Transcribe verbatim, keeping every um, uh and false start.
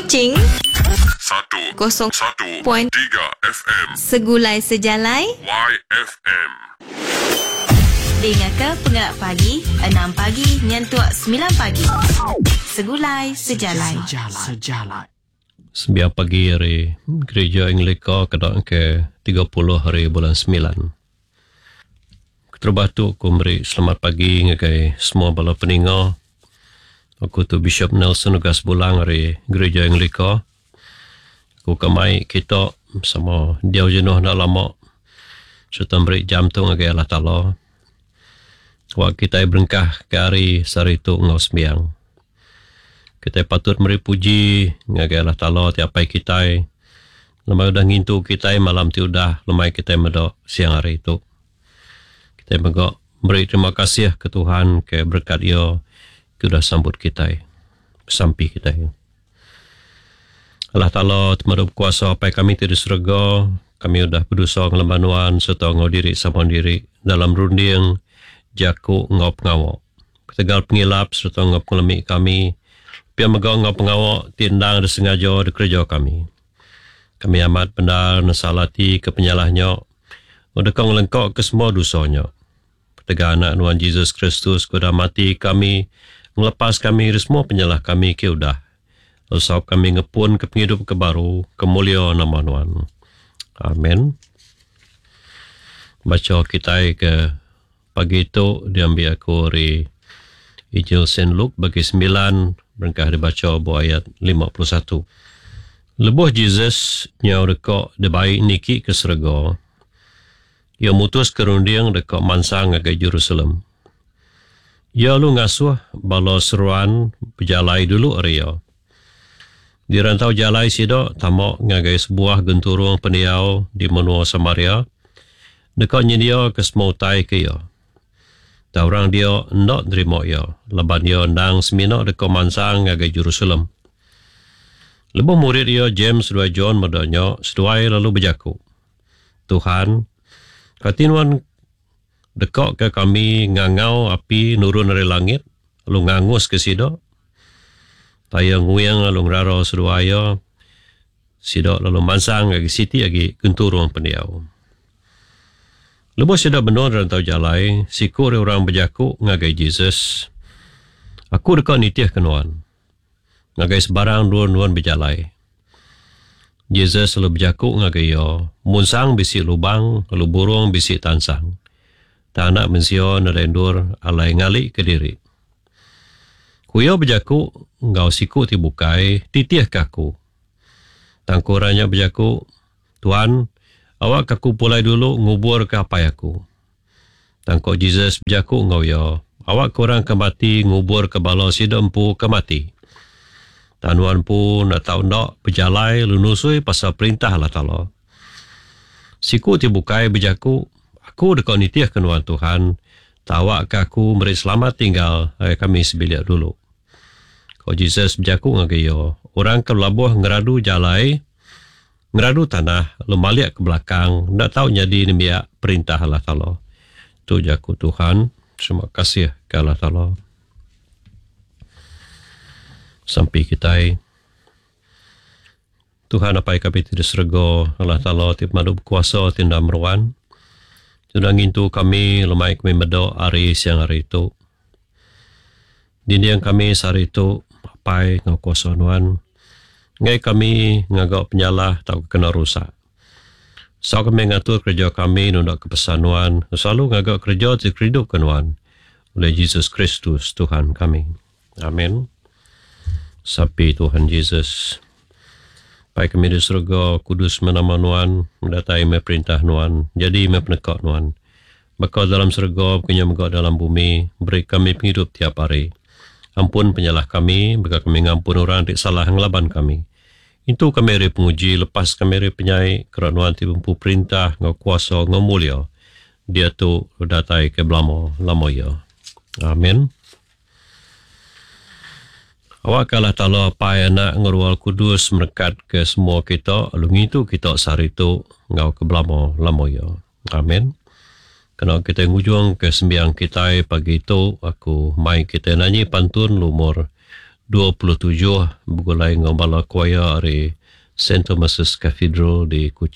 Kucing satu kosong satu Point tiga F M Segulai Sejalai Y F M. Dengar ke Pengelak Pagi enam pagi nyentuak sembilan pagi. Segulai Sejalai. Sejalai. Sembilan pagi hari Gereja Anglika kedok ke tiga puluh hari bulan sembilan. Keterbatu aku beri selamat pagi ngagai semua bala peninga. Aku tu Bishop Nelson Ugas Bulang dari Gereja Anglika. Aku kamai kita sama dia jenuh nak lama. Serta beri jam tu ngagai Allah Ta'ala. Wak kita berengkah ke hari sari tu ngau sembiang. Kita patut beri puji ngagai Allah Ta'ala tiapai kita. Lemai udah ngintu kita malam tu udah lemai kita medok siang hari itu. Kita megak beri terima kasih ke Tuhan ke berkat dia sudah sambut kita sampai kita. Allah Ta'ala temadu kuasa apa kami di surga. Kami sudah berdosa ngelembanuan serta ngau diri sama diri dalam runding jaku ngau pengawak. Ketegal pengilap serta ngau pengelemik kami. Pia megak ngau pengawak tindang disengaja di kerja kami. Kami amat benar nasalati ke penyalahnya. Udah kau ngelengkok ke semua dosanya. Ketegal anak Tuhan Yesus Kristus kuda mati kami. Melepas kami dari semua penyalah kami ke udah. Usap kami ngepun ke penghidup ke baru. Kemulia nama Tuhan. Amin. Baca kita ke pagi itu diambil aku dari Injil Saint Luke bagi sembilan. Berangkah dibaca buah ayat lima puluh satu. Lebuh Jesus nyau dekak dibaik niki ke serga. Ia mutus kerunding dekak mansang agai Jerusalem. Ia lu ngasuh bala seruan berjalai dulu area. Di rantau jalai sido tamak ngagai sebuah genturung pendiau di menua Samaria. Dekat nyedia ke semautai ke ia. Taurang dia nak terima ia. Leban dia ndang seminak dekat mansang ngagai Jerusalem. Lebuh murid dia James dua John medanya seduai lalu berjaku. Tuhan, katinuan dekak ke kami ngangau api nurun dari langit, lalu ngangus ke sido. Tayang nguyang lalu ngeraro seduaya, sido lalu mansang lagi siti lagi genturung pendiau. Lepas sido benar rantau jalai, siku orang berjaku ngagai Jesus. Aku dekat nitih kenuan. Ngagai sebarang duan-duan berjalai. Jesus lalu berjaku ngagai yo, munsang bisi lubang, lalu burung bisi tansang. Tak nak mensio narendur alai ngali ke diri. Kuyo berjaku, ngau siku tibukai, titih kaku. Tangkuranya berjaku, Tuhan, awak kaku pulai dulu ngubur ke apa aku. Tangkuk Jesus berjaku ngau yo, awak kurang kemati ngubur ke bala sidempu kemati. Tanuan pun nak tahu nak berjalai lunusui pasal perintah Allah Ta'ala. Siku tibukai berjaku, aku dekat nitih kenuan Tuhan, tawak ke aku beri selamat tinggal, eh, kami sebilik dulu. Kau Jesus berjaku ngagai yo, orang ke labuh ngeradu jalai, ngeradu tanah, lumaliak ke belakang, nak tahu jadi nemiak perintah Allah Ta'ala. Tu jaku Tuhan, terima kasih ke Allah Ta'ala. Sampai kita Tuhan apa yang kami tidak serga Allah Ta'ala tip madu berkuasa tindak meruan. Sudah ngintu kami lemai kami medok hari siang hari itu. Dini yang kami sehari itu apai ngau kuasa nuan. Ngai kami ngagak penyalah tak kena rusak. So kami ngatur kerja kami nundak kepesanuan. Selalu ngagak kerja di hidup kenuan. Oleh Yesus Kristus Tuhan kami. Amin. Sapi Tuhan Yesus. Pai kami di surga, kudus menama Nuan, mendatai me perintah Nuan, jadi me penekak Nuan. Bakal dalam surga, punya megak dalam bumi, beri kami penghidup tiap hari. Ampun penyalah kami, bagi kami ngampun orang yang salah ngelaban kami. Itu kami ri penguji, lepas kami ri penyai, kerana Nuan timpu perintah, ngau kuasa, ngau mulia. Dia tu datai ke belamo, lamo ya. Amin. Awak Allah Ta'ala apa nak ngerual kudus merekat ke semua kita. Lalu itu kita sehari itu ngau ke belamo lama ya. Amin. Kena kita ngujung ke sembiang kita pagi itu. Aku mai kita nyanyi pantun lumur dua puluh tujuh bergulai dengan bala choir di Saint Thomas's Cathedral di Kuching.